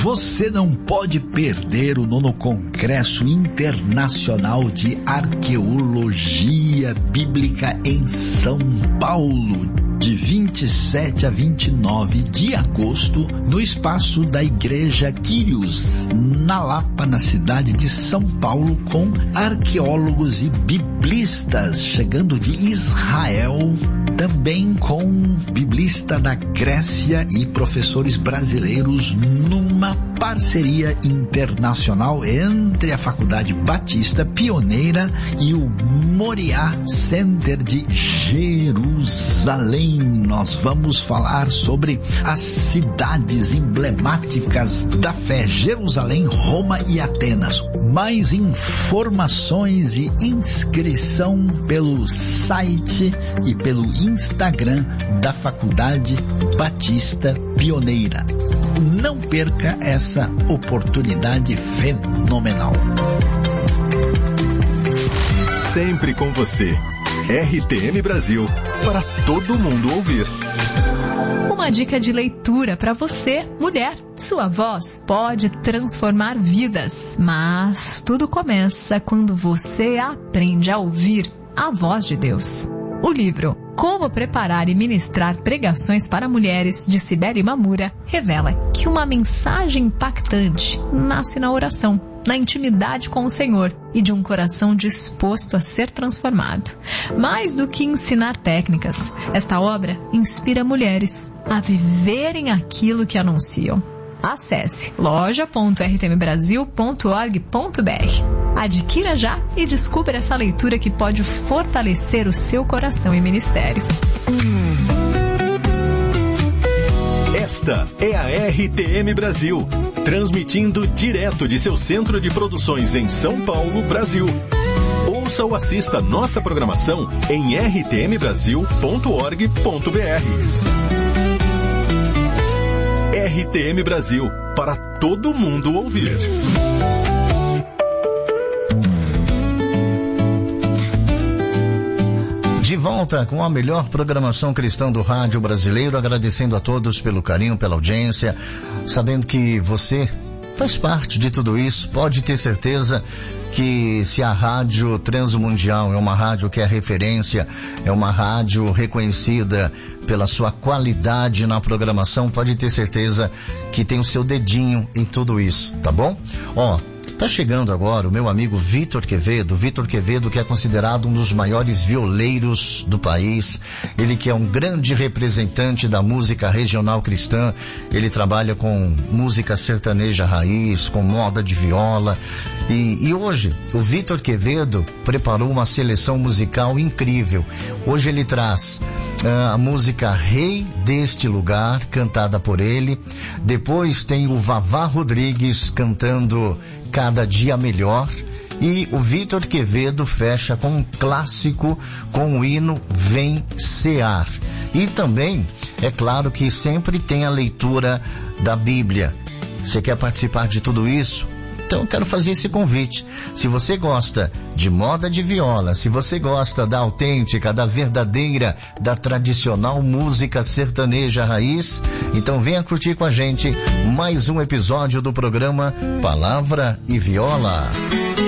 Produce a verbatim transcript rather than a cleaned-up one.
Você não pode perder o nono Congresso Internacional de Arqueologia Bíblica em São Paulo, de vinte e sete a vinte e nove de agosto, no espaço da Igreja Quírios, na Lapa, na cidade de São Paulo, com arqueólogos e biblistas chegando de Israel, também com biblista da Grécia e professores brasileiros, numa parceria internacional entre a Faculdade Batista Pioneira e o Moriá Center de Jerusalém. Nós vamos falar sobre as cidades emblemáticas da fé: Jerusalém, Roma e Atenas. Mais informações e inscrição pelo site e pelo Instagram da Faculdade Batista Pioneira. Não perca essa oportunidade fenomenal. Sempre com você. R T M Brasil, para todo mundo ouvir. Uma dica de leitura para você, mulher. Sua voz pode transformar vidas, mas tudo começa quando você aprende a ouvir a voz de Deus. O livro Como Preparar e Ministrar Pregações para Mulheres, de Cibele Mamura, revela que uma mensagem impactante nasce na oração, na intimidade com o Senhor e de um coração disposto a ser transformado. Mais do que ensinar técnicas, esta obra inspira mulheres a viverem aquilo que anunciam. Acesse loja ponto r t m brasil ponto org ponto b r. Adquira já e descubra essa leitura que pode fortalecer o seu coração e ministério. Esta é a R T M Brasil, transmitindo direto de seu centro de produções em São Paulo, Brasil. Ouça ou assista nossa programação em r t m brasil ponto org ponto b r. R T M Brasil, para todo mundo ouvir. De volta com a melhor programação cristã do rádio brasileiro, agradecendo a todos pelo carinho, pela audiência, sabendo que você faz parte de tudo isso. Pode ter certeza que se a Rádio Transmundial é uma rádio que é referência, é uma rádio reconhecida pela sua qualidade na programação, pode ter certeza que tem o seu dedinho em tudo isso, tá bom? Ó, tá chegando agora o meu amigo Vitor Quevedo, Vitor Quevedo, que é considerado um dos maiores violeiros do país, ele que é um grande representante da música regional cristã, ele trabalha com música sertaneja raiz, com moda de viola, e, e hoje o Vitor Quevedo preparou uma seleção musical incrível. Hoje ele traz uh, a música Rei deste Lugar, cantada por ele, depois tem o Vavá Rodrigues cantando Cada Dia Melhor, e o Vitor Quevedo fecha com um clássico, com o hino Vem Cear. E também, é claro que sempre tem a leitura da Bíblia. Você quer participar de tudo isso? Então eu quero fazer esse convite. Se você gosta de moda de viola, se você gosta da autêntica, da verdadeira, da tradicional música sertaneja raiz, então venha curtir com a gente mais um episódio do programa Palavra e Viola.